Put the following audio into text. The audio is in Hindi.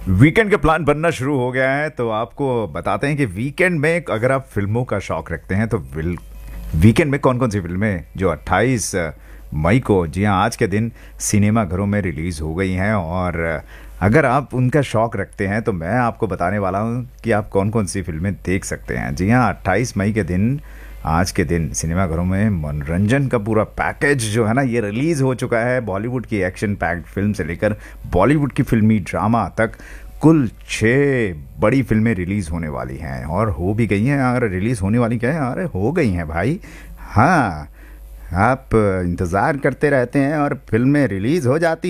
वीकेंड के प्लान बनना शुरू हो गया है, तो आपको बताते हैं कि वीकेंड में अगर आप फिल्मों का शौक रखते हैं तो वीकेंड में कौन कौन सी फिल्में जो 28 मई को, जी हाँ, आज के दिन सिनेमा घरों में रिलीज़ हो गई हैं। और अगर आप उनका शौक रखते हैं तो मैं आपको बताने वाला हूँ कि आप कौन कौन सी फिल्में देख सकते हैं। जी हाँ, 28 मई के दिन, आज के दिन सिनेमा घरों में मनोरंजन का पूरा पैकेज जो है ना, ये रिलीज़ हो चुका है। बॉलीवुड की एक्शन पैक्ड फिल्म से लेकर बॉलीवुड की फिल्मी ड्रामा तक कुल 6 बड़ी फिल्में रिलीज़ होने वाली हैं और हो भी गई हैं। अगर रिलीज़ होने वाली क्या है, अरे हो गई हैं भाई। हाँ, आप इंतज़ार करते रहते हैं और फिल्में रिलीज़ हो जाती